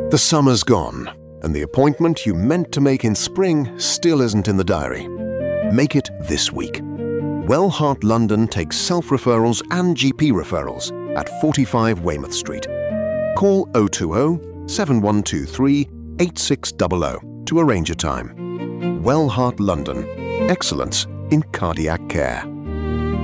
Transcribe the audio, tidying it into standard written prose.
The summer's gone, and the appointment you meant to make in spring still isn't in the diary. Make it this week. Wellheart London takes self-referrals and GP referrals at 45 Weymouth Street. Call 020 7123 8600 to arrange a time. Wellheart London. Excellence in cardiac care.